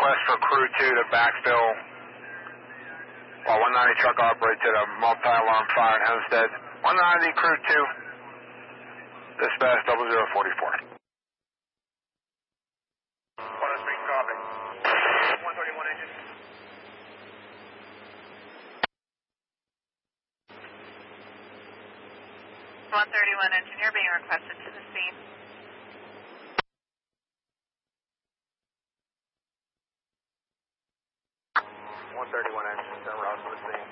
request for crew 2 to backfill while 190 truck operates at a multi-alarm fire in Hempstead. 190 crew 2, dispatch 0044. Copy. 131 engine. 131 engineer being requested to the scene. Engine, turn around to the scene.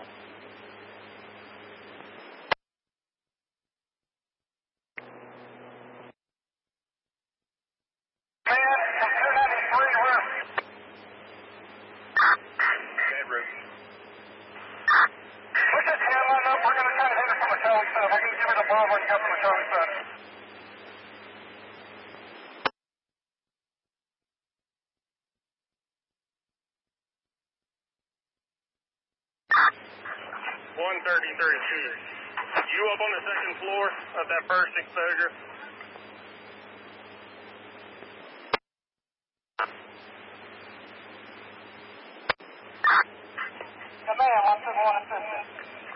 You up on the second floor of that first exposure? Command, 171 assistant.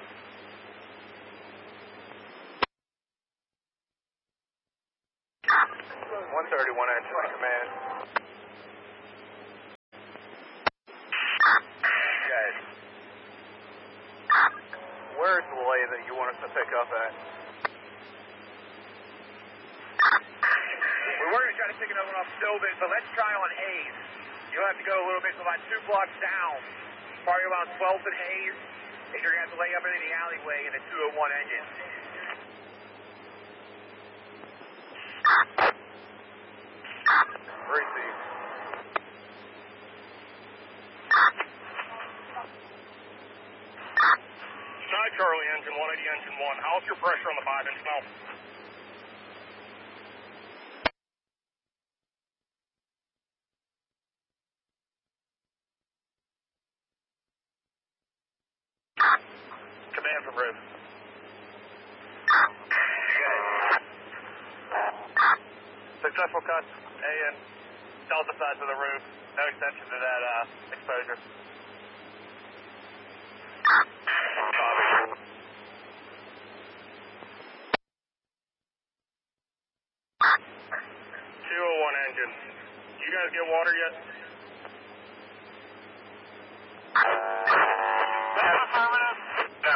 Engine, command. Where's the lay that you want us to pick up at? We were going to try to pick another one up Sylvan, but let's try on Hayes. You'll have to go a little bit, so about 2 blocks down, probably around 12th and Hayes, and you're going to have to lay up into the alleyway in a 201 engine. Receive. Side Charlie engine, 180 engine 1. How's your pressure on the 5-inch now? Command from Rib. Successful cut. A and delta side to the roof. No extension to that exposure. Copy. 201 engine. You guys get water yet? No.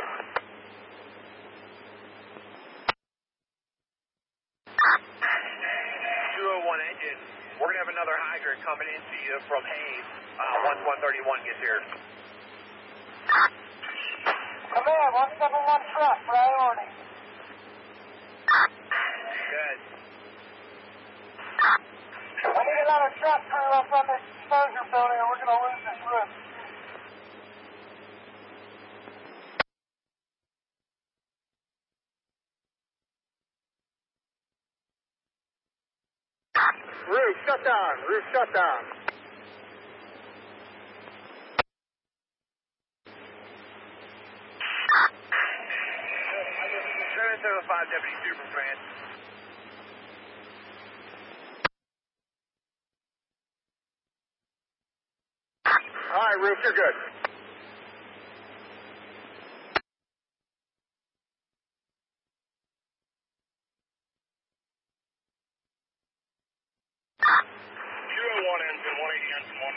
201 engine, we're going to have another hydrant coming into you from Hayes once 131 gets here. Command, 171 truck, priority. Good. We need another truck crew up on this exposure building or we're going to lose this roof. Roof shut down. Roof shut down. Deputy Superman. All right, Roof, you're good. Engine 180 engine 1.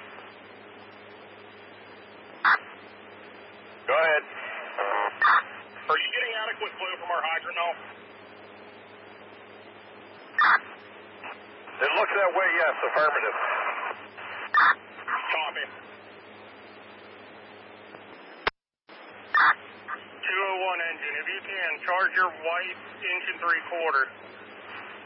Go ahead. Are you getting adequate flow from our hydrant now? It looks that way, yes, affirmative. Copy. 201 engine, if you can, charge your white engine 3/4.